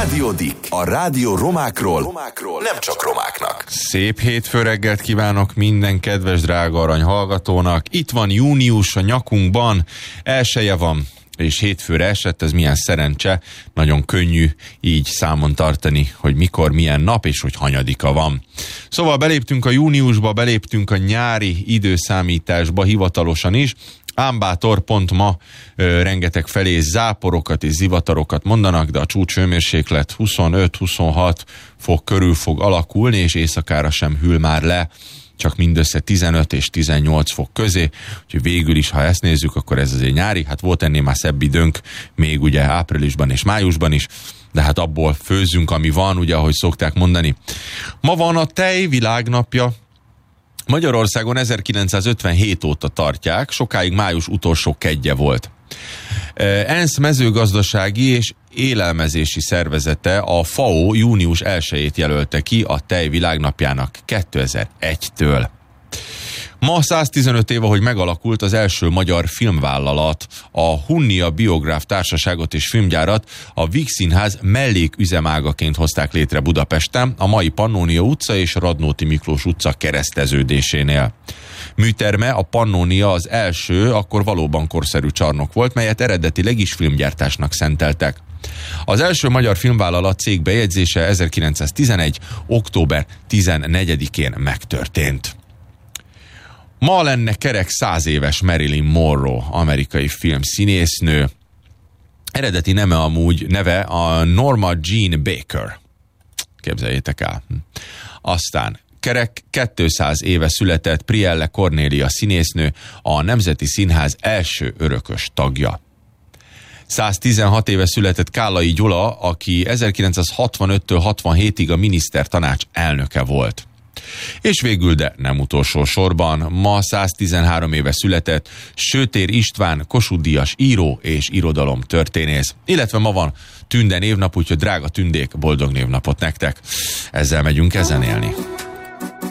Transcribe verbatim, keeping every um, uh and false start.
Rádiódik, a rádió romákról, romákról, nem csak romáknak. Szép hétfő reggelt kívánok minden kedves drága arany hallgatónak. Itt van június a nyakunkban, elseje van, és hétfőre esett, ez milyen szerencse, nagyon könnyű így számon tartani, hogy mikor, milyen nap, és hogy hanyadika van. Szóval beléptünk a júniusba, beléptünk a nyári időszámításba hivatalosan is. Ámbátor pont ma ö, rengeteg felé záporokat és zivatarokat mondanak, de a csúcshőmérséklet huszonöt-huszonhat fok körül fog alakulni, és éjszakára sem hűl már le, csak mindössze tizenöt és tizennyolc fok közé, úgyhogy végül is, ha ezt nézzük, akkor ez azért nyári, hát volt ennél már szebb időnk, még ugye áprilisban és májusban is, de hát abból főzzünk, ami van, ugye, ahogy szokták mondani. Ma van a tej világnapja. Magyarországon ezerkilencszázötvenhét óta tartják, sokáig május utolsó kedje volt. ENSZ mezőgazdasági és élelmezési szervezete, a FAO június elsejét jelölte ki a tej világnapjának kétezer-egytől. Ma száztizenöt éve, hogy megalakult az első magyar filmvállalat, a Hunnia Biográf Társaságot és Filmgyárat a Víg Színház melléküzemágaként hozták létre Budapesten, a mai Pannónia utca és Radnóti Miklós utca kereszteződésénél. Műterme, a Pannónia az első, akkor valóban korszerű csarnok volt, melyet eredetileg is filmgyártásnak szenteltek. Az első magyar filmvállalat cég bejegyzése ezerkilencszáztizenegy. október tizennegyedikén megtörtént. Ma lenne kerek száz éves Marilyn Monroe, amerikai filmszínésznő. Eredeti neve amúgy neve a Norma Jean Baker. Képzeljétek el. Aztán kerek kétszáz éve született Prielle Cornélia színésznő, a Nemzeti Színház első örökös tagja. száztizenhat éve született Kállai Gyula, aki ezerkilencszázhatvanöttől hatvanhétig a minisztertanács elnöke volt. És végül, de nem utolsó sorban, ma száztizenhárom éve született Sőtér István, Kossuth-díjas író és irodalomtörténész. Illetve ma van Tünde névnap, úgyhogy drága tündék, boldog névnapot nektek. Ezzel megyünk ezen élni.